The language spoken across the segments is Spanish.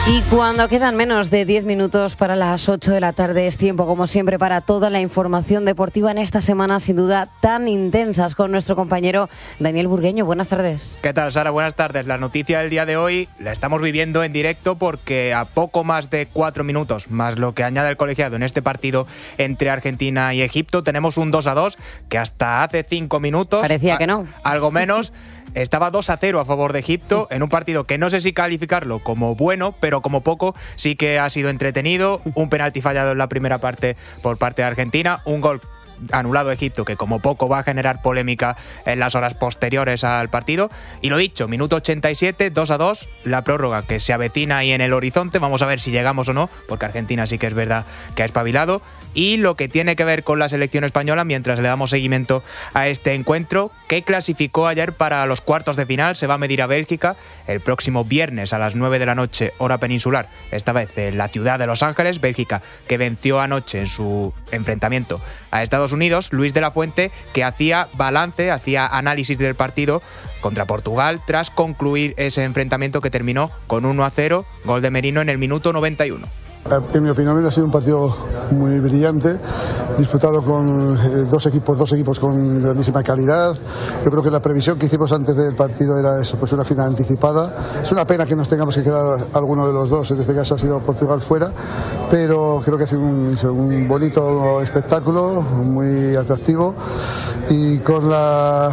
Y cuando quedan menos de 10 minutos para las 8 de la tarde, es tiempo, como siempre, para toda la información deportiva en esta semana, sin duda, tan intensas, con nuestro compañero Daniel Burgueño. Buenas tardes. ¿Qué tal, Sara? Buenas tardes. La noticia del día de hoy la estamos viviendo en directo porque a poco más de 4 minutos, más lo que añade el colegiado en este partido entre Argentina y Egipto, tenemos un 2-2 que hasta hace 5 minutos... Parecía que no. Algo menos... Estaba 2-0 a favor de Egipto en un partido que no sé si calificarlo como bueno, pero como poco sí que ha sido entretenido. Un penalti fallado en la primera parte por parte de Argentina, un gol anulado a Egipto que como poco va a generar polémica en las horas posteriores al partido. Y lo dicho, minuto 87, 2-2, la prórroga que se avecina ahí en el horizonte. Vamos a ver si llegamos o no, porque Argentina sí que es verdad que ha espabilado. Y lo que tiene que ver con la selección española, mientras le damos seguimiento a este encuentro, que clasificó ayer para los cuartos de final, se va a medir a Bélgica el próximo viernes a las 9 de la noche, hora peninsular, esta vez en la ciudad de Los Ángeles. Bélgica que venció anoche en su enfrentamiento a Estados Unidos. Luis de la Fuente, que hacía balance, hacía análisis del partido contra Portugal tras concluir ese enfrentamiento que terminó con 1-0, gol de Merino en el minuto 91. En mi opinión ha sido un partido muy brillante, disputado con dos equipos con grandísima calidad. Yo creo que la previsión que hicimos antes del partido era eso, pues una final anticipada. Es una pena que nos tengamos que quedar alguno de los dos, en este caso ha sido Portugal fuera, pero creo que ha sido un bonito espectáculo, muy atractivo y con la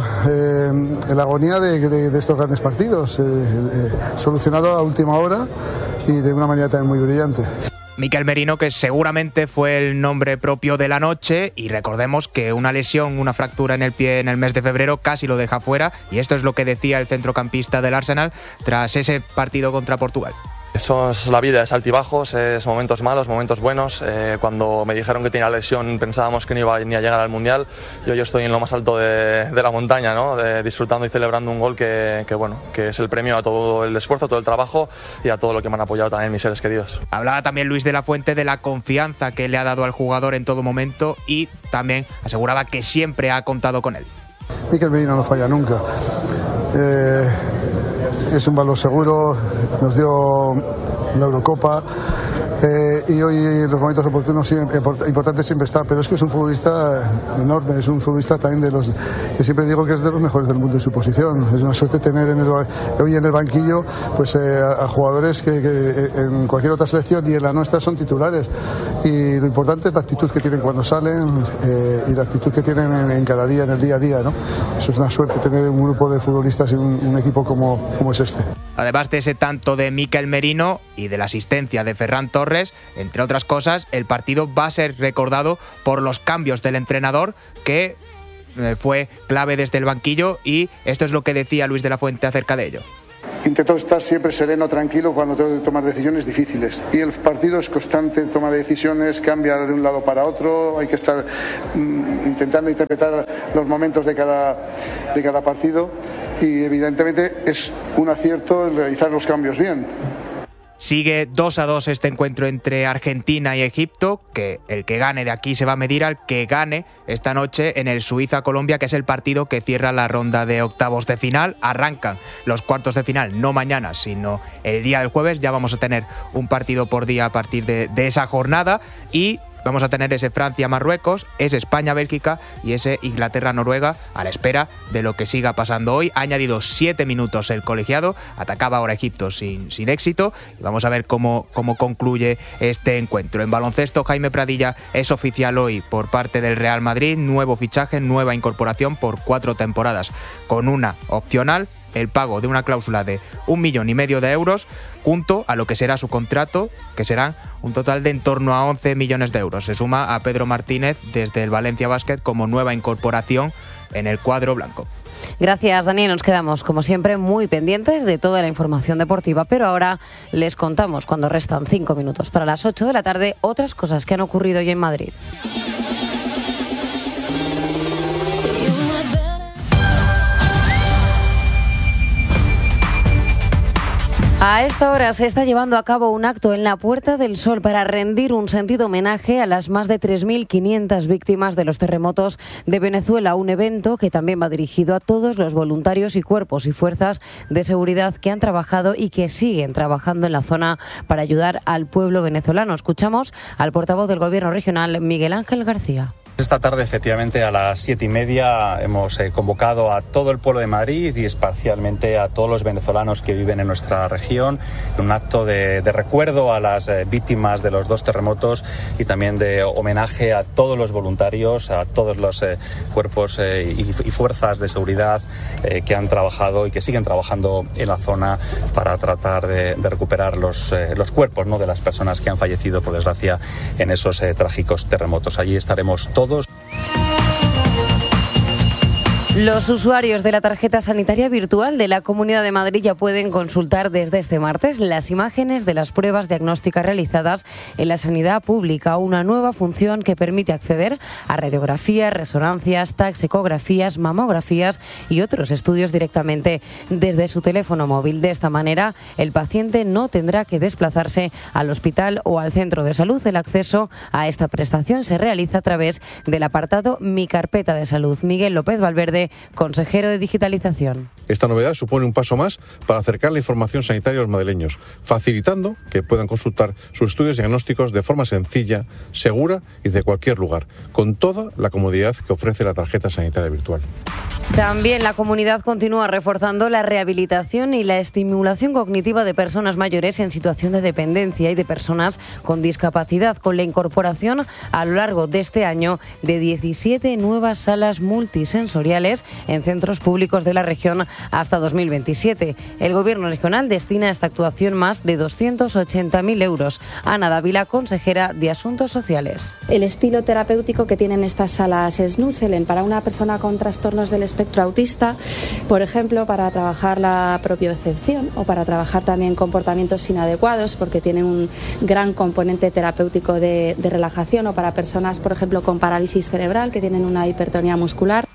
agonía de estos grandes partidos, solucionado a última hora y de una manera también muy brillante. Mikel Merino, que seguramente fue el nombre propio de la noche, y recordemos que una lesión, una fractura en el pie en el mes de febrero casi lo deja fuera, y esto es lo que decía el centrocampista del Arsenal tras ese partido contra Portugal. Eso es la vida, es altibajos, es momentos malos, momentos buenos. Cuando me dijeron que tenía lesión pensábamos que no iba ni a llegar al Mundial. Yo estoy en lo más alto de la montaña, ¿no? Disfrutando y celebrando un gol que es el premio a todo el esfuerzo, a todo el trabajo y a todo lo que me han apoyado también mis seres queridos. Hablaba también Luis de la Fuente de la confianza que le ha dado al jugador en todo momento y también aseguraba que siempre ha contado con él. Mikel Merino no falla nunca. Es un valor seguro, nos dio la Eurocopa y hoy en los momentos oportunos importante siempre está, pero es que es un futbolista enorme, es un futbolista también de los que siempre digo que es de los mejores del mundo en su posición. Es una suerte tener hoy en el banquillo pues a jugadores que en cualquier otra selección y en la nuestra son titulares, y lo importante es la actitud que tienen cuando salen y la actitud que tienen en cada día, en el día a día, ¿no? Eso es una suerte, tener un grupo de futbolistas y un equipo como es este. Además de ese tanto de Mikel Merino y de la asistencia de Ferran Torres, entre otras cosas, el partido va a ser recordado por los cambios del entrenador, que fue clave desde el banquillo, y esto es lo que decía Luis de la Fuente acerca de ello. Intento estar siempre sereno, tranquilo cuando tengo que tomar decisiones difíciles, y el partido es constante, toma de decisiones, cambia de un lado para otro, hay que estar intentando interpretar los momentos de cada partido, y evidentemente es un acierto el realizar los cambios bien. Sigue 2-2 este encuentro entre Argentina y Egipto, que el que gane de aquí se va a medir al que gane esta noche en el Suiza-Colombia, que es el partido que cierra la ronda de octavos de final. Arrancan los cuartos de final, no mañana, sino el día del jueves. Ya vamos a tener un partido por día a partir de esa jornada, y vamos a tener ese Francia-Marruecos, ese España-Bélgica y ese Inglaterra-Noruega, a la espera de lo que siga pasando hoy. Ha añadido 7 minutos el colegiado, atacaba ahora Egipto sin éxito, y vamos a ver cómo concluye este encuentro. En baloncesto, Jaime Pradilla es oficial hoy por parte del Real Madrid, nuevo fichaje, nueva incorporación por 4 temporadas, con una opcional, el pago de una cláusula de 1,5 millones de euros, junto a lo que será su contrato, que serán un total de en torno a 11 millones de euros. Se suma a Pedro Martínez desde el Valencia Basket como nueva incorporación en el cuadro blanco. Gracias, Daniel. Nos quedamos, como siempre, muy pendientes de toda la información deportiva, pero ahora les contamos, cuando restan 5 minutos para las 8 de la tarde, otras cosas que han ocurrido hoy en Madrid. A esta hora se está llevando a cabo un acto en la Puerta del Sol para rendir un sentido homenaje a las más de 3.500 víctimas de los terremotos de Venezuela, un evento que también va dirigido a todos los voluntarios y cuerpos y fuerzas de seguridad que han trabajado y que siguen trabajando en la zona para ayudar al pueblo venezolano. Escuchamos al portavoz del Gobierno regional, Miguel Ángel García. Esta tarde, efectivamente, a las 7:30 hemos convocado a todo el pueblo de Madrid y especialmente a todos los venezolanos que viven en nuestra región, en un acto de recuerdo a las víctimas de los 2 terremotos y también de homenaje a todos los voluntarios, a todos los cuerpos y fuerzas de seguridad que han trabajado y que siguen trabajando en la zona para tratar de recuperar los cuerpos, ¿no?, de las personas que han fallecido, por desgracia, en esos trágicos terremotos. Allí estaremos todos. Los usuarios de la tarjeta sanitaria virtual de la Comunidad de Madrid ya pueden consultar desde este martes las imágenes de las pruebas diagnósticas realizadas en la sanidad pública, una nueva función que permite acceder a radiografías, resonancias, TACs, ecografías, mamografías y otros estudios directamente desde su teléfono móvil. De esta manera, el paciente no tendrá que desplazarse al hospital o al centro de salud. El acceso a esta prestación se realiza a través del apartado Mi Carpeta de Salud. Miguel López Valverde, consejero de Digitalización. Esta novedad supone un paso más para acercar la información sanitaria a los madrileños, facilitando que puedan consultar sus estudios diagnósticos de forma sencilla, segura y de cualquier lugar, con toda la comodidad que ofrece la tarjeta sanitaria virtual. También la comunidad continúa reforzando la rehabilitación y la estimulación cognitiva de personas mayores en situación de dependencia y de personas con discapacidad, con la incorporación a lo largo de este año de 17 nuevas salas multisensoriales en centros públicos de la región hasta 2027. El Gobierno regional destina a esta actuación más de 280.000 euros. Ana Dávila, consejera de Asuntos Sociales. El estilo terapéutico que tienen estas salas Snuzelen para una persona con trastornos del espectro autista, por ejemplo, para trabajar la propiocepción o para trabajar también comportamientos inadecuados, porque tienen un gran componente terapéutico de relajación, o para personas, por ejemplo, con parálisis cerebral, que tienen una hipertonía muscular.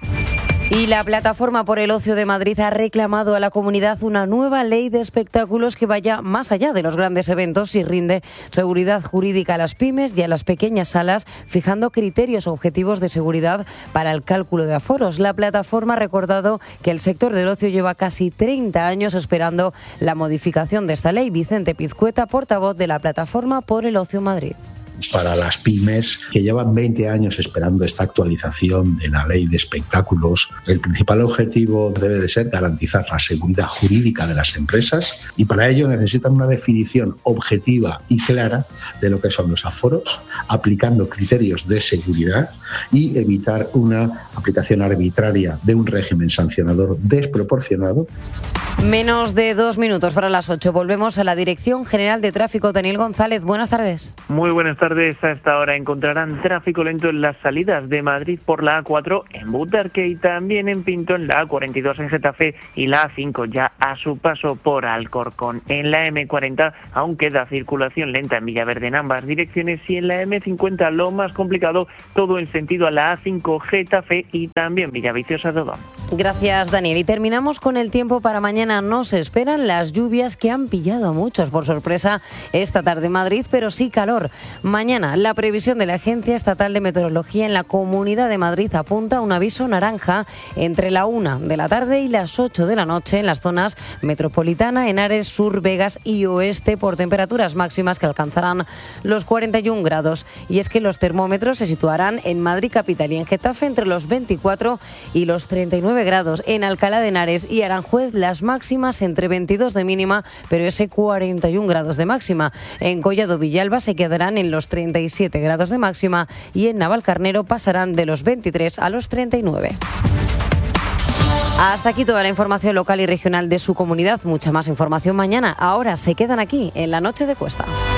Y la Plataforma por el Ocio de Madrid ha reclamado a la comunidad una nueva ley de espectáculos que vaya más allá de los grandes eventos y rinde seguridad jurídica a las pymes y a las pequeñas salas, fijando criterios objetivos de seguridad para el cálculo de aforos. La plataforma ha recordado que el sector del ocio lleva casi 30 años esperando la modificación de esta ley. Vicente Pizcueta, portavoz de la Plataforma por el Ocio Madrid. Para las pymes que llevan 20 años esperando esta actualización de la ley de espectáculos, el principal objetivo debe de ser garantizar la seguridad jurídica de las empresas, y para ello necesitan una definición objetiva y clara de lo que son los aforos, aplicando criterios de seguridad y evitar una aplicación arbitraria de un régimen sancionador desproporcionado. Menos de 2 minutos para las 8. Volvemos a la Dirección General de Tráfico. Daniel González, buenas tardes. Muy buenas tardes. A esta hora encontrarán tráfico lento en las salidas de Madrid por la A4 en Butarque y también en Pinto, en la A42 en Getafe y la A5 ya a su paso por Alcorcón. En la M40 aún queda circulación lenta en Villaverde en ambas direcciones, y en la M50 lo más complicado todo en sentido a la A5 Getafe y también Villaviciosa de Odón. Gracias, Daniel. Y terminamos con el tiempo para mañana. No se esperan las lluvias que han pillado a muchos por sorpresa esta tarde en Madrid, pero sí calor. Mañana, la previsión de la Agencia Estatal de Meteorología en la Comunidad de Madrid apunta a un aviso naranja entre la 1 de la tarde y las 8 de la noche en las zonas metropolitana, Henares, Sur, Vegas y Oeste, por temperaturas máximas que alcanzarán los 41 grados. Y es que los termómetros se situarán en Madrid capital y en Getafe entre los 24 y los 39 grados. En Alcalá de Henares y Aranjuez las máximas entre 22 de mínima, pero ese 41 grados de máxima. En Collado Villalba se quedarán en los 37 grados de máxima y en Navalcarnero pasarán de los 23 a los 39. Hasta aquí toda la información local y regional de su comunidad. Mucha más información mañana. Ahora se quedan aquí en La Noche de Cuesta.